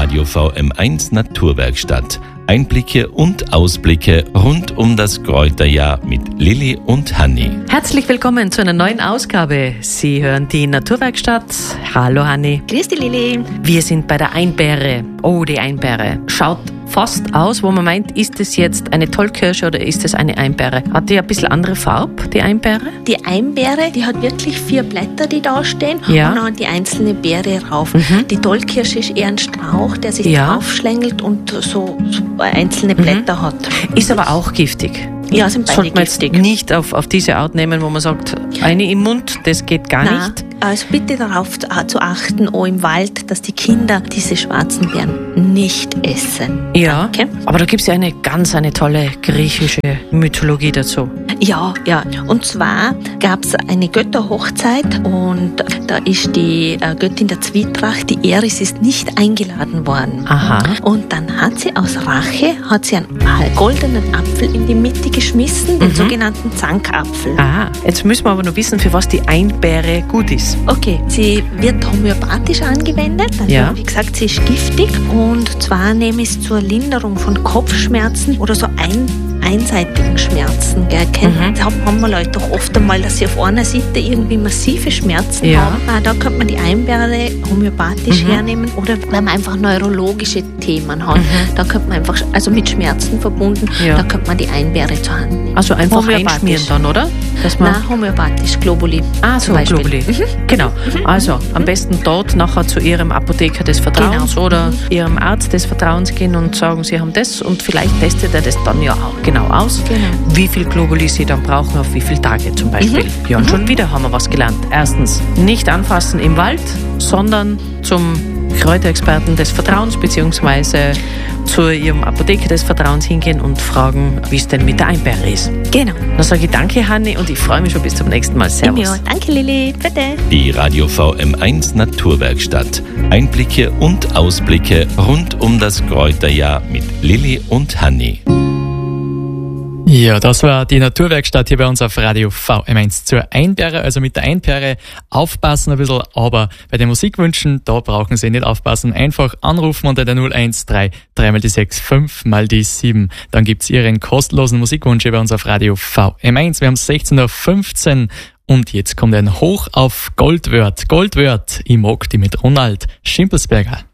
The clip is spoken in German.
Radio VM1 Naturwerkstatt. Einblicke und Ausblicke rund um das Kräuterjahr mit Lilly und Hanni. Herzlich willkommen zu einer neuen Ausgabe. Sie hören die Naturwerkstatt. Hallo Hanni. Grüß dich Lilly. Wir sind bei der Einbeere. Oh, die Einbeere. Schaut fast aus, wo man meint, ist es jetzt eine Tollkirsche oder ist es eine Einbeere? Hat die ein bisschen andere Farbe, die Einbeere? Die Einbeere, die hat wirklich 4 Blätter, die da stehen, Ja. und dann die einzelne Beere rauf. Mhm. Die Tollkirsche ist eher ein Strauch, der sich Ja. draufschlängelt und so einzelne Blätter hat. Ist aber auch giftig. Ja, sind beide Sollte man jetzt giftig. nicht auf diese Art nehmen, wo man sagt, eine im Mund, das geht gar Nein, nicht. also bitte darauf zu achten, auch im Wald, dass die Kinder diese schwarzen Beeren nicht essen. Ja, Danke. aber da gibt es ja eine tolle griechische Mythologie dazu. Ja. Und zwar gab es eine Götterhochzeit und da ist die Göttin der Zwietracht, die Eris, ist nicht eingeladen worden. Aha. Und dann hat sie aus Rache einen goldenen Apfel in die Mitte geschmissen, den sogenannten Zankapfel. Ah, jetzt müssen wir aber noch wissen, für was die Einbeere gut ist. Okay, sie wird homöopathisch angewendet. Also, Ja. wie gesagt, sie ist giftig. Und zwar nehme ich es zur Linderung von Kopfschmerzen oder so einseitigen Schmerzen. Gell? Da haben wir Leute doch oft einmal, dass sie auf einer Seite irgendwie massive Schmerzen Ja. haben. Da könnte man die Einbeere homöopathisch hernehmen. Oder wenn man einfach neurologische Themen hat, da könnte man einfach, also mit Schmerzen verbunden, Ja. da könnte man die Einbeere zur Hand nehmen. Also einfach Homöopathisch. einschmieren dann, oder? Dass man Nein, homöopathisch, Globuli. so zum Beispiel. Globuli. Genau. Also am besten dort nachher zu Ihrem Apotheker des Vertrauens oder Ihrem Arzt des Vertrauens gehen und sagen, Sie haben das, und vielleicht testet er das dann ja auch genau aus, Genau. wie viel Globuli Sie dann brauchen, auf wie viele Tage zum Beispiel. Ja, und schon wieder haben wir was gelernt. Erstens, nicht anfassen im Wald, sondern zum Kräuterexperten des Vertrauens beziehungsweise zu Ihrem Apotheker des Vertrauens hingehen und fragen, wie es denn mit der Einbeere ist. Genau. Dann sage ich danke, Hanni, und ich freue mich schon bis zum nächsten Mal. Servus. Ja, danke Lilly, bitte. Die Radio VM1 Naturwerkstatt. Einblicke und Ausblicke rund um das Kräuterjahr mit Lilly und Hanni. Ja, das war die Naturwerkstatt hier bei uns auf Radio VM1 zur Einbeere. Also mit der Einbeere aufpassen ein bisschen, aber bei den Musikwünschen, da brauchen Sie nicht aufpassen. Einfach anrufen unter der 013 3 mal die 6, 5 mal die 7. Dann gibt's Ihren kostenlosen Musikwunsch hier bei uns auf Radio VM1. Wir haben 16:15 Uhr und jetzt kommt ein Hoch auf Goldwört. Goldwört, ich mag die mit Ronald Schimpelsberger.